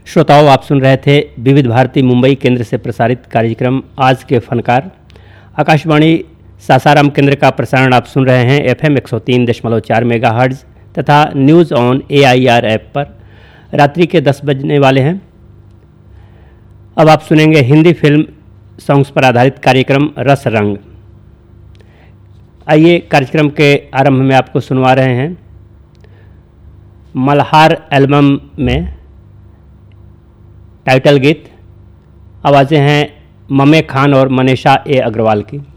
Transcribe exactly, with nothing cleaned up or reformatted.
श्रोताओं, आप सुन रहे थे विविध भारती मुंबई केंद्र से प्रसारित कार्यक्रम आज के फनकार। आकाशवाणी सासाराम केंद्र का प्रसारण आप सुन रहे हैं एफ एम एक सौ तीन दशमलव चार मेगा हर्ट्ज तथा news on A I R app पर। रात्रि के दस बजने वाले हैं। अब आप सुनेंगे हिंदी फिल्म सॉन्ग्स पर आधारित कार्यक्रम रस रंग। आइए कार्यक्रम के आरंभ में आपको सुनवा रहे हैं मल्हार एल्बम में टाइटल गीत। आवाज़ें हैं ममे खान और मनीषा ए अग्रवाल की।